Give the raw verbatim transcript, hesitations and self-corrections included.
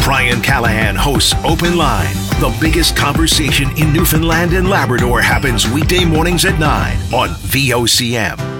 Brian Callahan hosts Open Line. The biggest conversation in Newfoundland and Labrador happens weekday mornings at nine on V O C M.